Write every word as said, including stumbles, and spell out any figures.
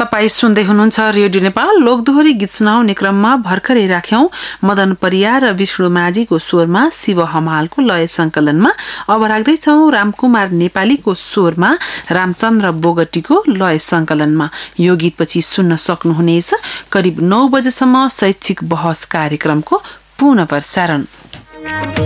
तपाईँ सुन्दै हुनुहुन्छ रेडियो नेपाल लोकदोहोरी गीत सुनाउने क्रममा भर्खरै राख्यौं मदन परियार र विष्णु माझीको स्वरमा शिव हमालको लय संकलनमा। अब राख्दैछौं रामकुमार नेपालीको स्वरमा रामचन्द्र बोगटीको लय संकलनमा। यो गीतपछि सुन्न सक्नुहुनेछ करिब नौ बजेसम्म शैक्षिक बहस कार्यक्रमको पुनः प्रसारण।